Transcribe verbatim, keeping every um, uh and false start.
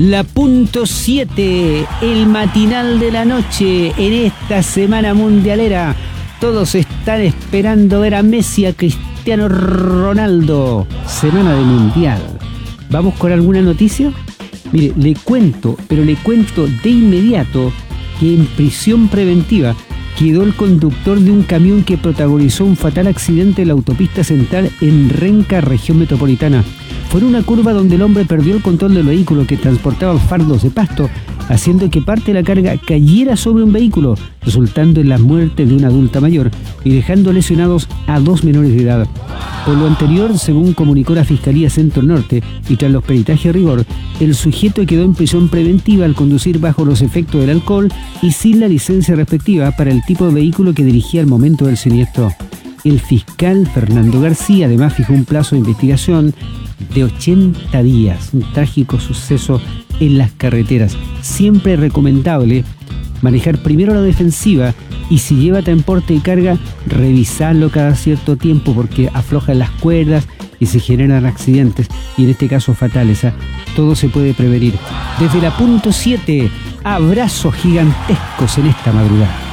La punto siete, el matinal de la noche en esta semana mundialera. Todos están esperando ver a Messi, a Cristiano Ronaldo. Semana de mundial. ¿Vamos con alguna noticia? Mire, le cuento, pero le cuento de inmediato que en prisión preventiva quedó el conductor de un camión que protagonizó un fatal accidente en la autopista central en Renca, región metropolitana. Fue en una curva donde el hombre perdió el control del vehículo que transportaba fardos de pasto, haciendo que parte de la carga cayera sobre un vehículo, resultando en la muerte de una adulta mayor y dejando lesionados a dos menores de edad. Por lo anterior, según comunicó la Fiscalía Centro Norte, y tras los peritajes de rigor, el sujeto quedó en prisión preventiva al conducir bajo los efectos del alcohol y sin la licencia respectiva para el tipo de vehículo que dirigía al momento del siniestro. El fiscal Fernando García además fijó un plazo de investigación de ochenta días, un trágico suceso en las carreteras. Siempre recomendable manejar primero la defensiva y si lleva transporte y carga, revisarlo cada cierto tiempo porque aflojan las cuerdas y se generan accidentes y en este caso fatales. ¿eh? Todo se puede prevenir. Desde la punto siete, abrazos gigantescos en esta madrugada.